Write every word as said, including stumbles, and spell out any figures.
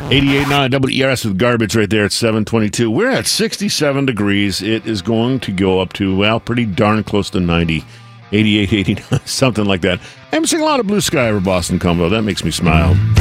eighty-eight point nine W E R S with garbage right there at seven twenty-two. We're at sixty-seven degrees. It is going to go up to, well, pretty darn close to ninety. eighty-eight, eighty-nine, something like that. I'm seeing a lot of blue sky over Boston Combo. That makes me smile.